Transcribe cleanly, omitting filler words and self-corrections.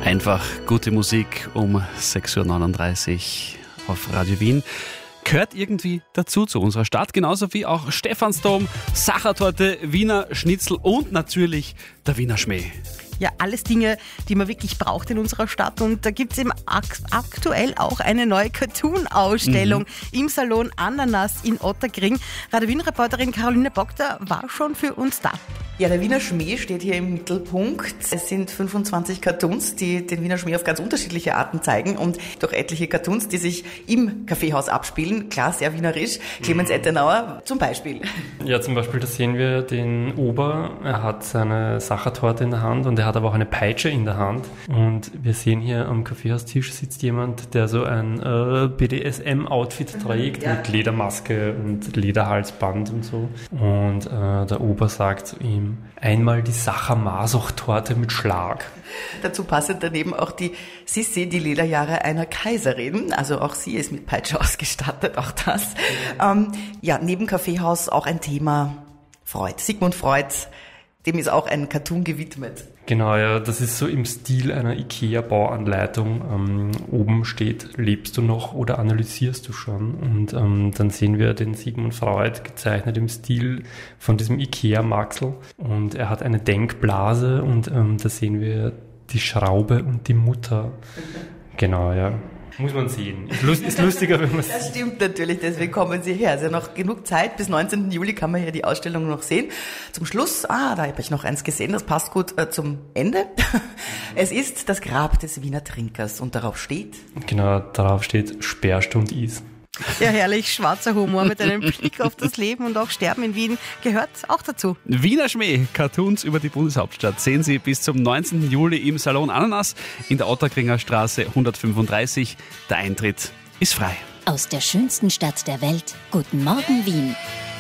Einfach gute Musik um 6.39 Uhr auf Radio Wien. Gehört irgendwie dazu zu unserer Stadt, genauso wie auch Stephansdom, Sachertorte, Wiener Schnitzel und natürlich der Wiener Schmäh. Ja, alles Dinge, die man wirklich braucht in unserer Stadt. Und da gibt es eben aktuell auch eine neue Cartoon-Ausstellung im Salon Ananas in Ottakring. Radio Wien-Reporterin Caroline Bockter war schon für uns da. Ja, der Wiener Schmäh steht hier im Mittelpunkt. Es sind 25 Cartoons, die den Wiener Schmäh auf ganz unterschiedliche Arten zeigen und durch etliche Cartoons, die sich im Kaffeehaus abspielen. Klar, sehr wienerisch. Clemens Ettenauer zum Beispiel. Ja, zum Beispiel, da sehen wir den Ober. Er hat seine Sachertorte in der Hand und er hat aber auch eine Peitsche in der Hand. Und wir sehen hier am Kaffeehaustisch sitzt jemand, der so ein BDSM-Outfit trägt mit Ledermaske und Lederhalsband und so. Und der Ober sagt zu ihm, einmal die Sacher-Masoch-Torte mit Schlag. Dazu passend daneben auch die Sissi, die Lederjahre einer Kaiserin. Also auch sie ist mit Peitsche ausgestattet, auch das. Neben Kaffeehaus auch ein Thema Freud. Sigmund Freud, dem ist auch ein Cartoon gewidmet. Genau, ja, das ist so im Stil einer IKEA-Bauanleitung. Oben steht, lebst du noch oder analysierst du schon? Und dann sehen wir den Sigmund Freud gezeichnet im Stil von diesem IKEA-Maxl. Und er hat eine Denkblase und da sehen wir die Schraube und die Mutter. Genau, ja. Muss man sehen. Ist lustiger, wenn man es sieht. Das stimmt natürlich, deswegen kommen Sie her. Es ist ja noch genug Zeit. Bis 19. Juli kann man ja die Ausstellung noch sehen. Zum Schluss, da habe ich noch eins gesehen, das passt gut zum Ende. Es ist das Grab des Wiener Trinkers und darauf steht... Genau, darauf steht Sperrstund is. Ja, herrlich, schwarzer Humor mit einem Blick auf das Leben und auch Sterben in Wien gehört auch dazu. Wiener Schmäh, Cartoons über die Bundeshauptstadt sehen Sie bis zum 19. Juli im Salon Ananas in der Ottakringer Straße 135. Der Eintritt ist frei. Aus der schönsten Stadt der Welt, guten Morgen Wien.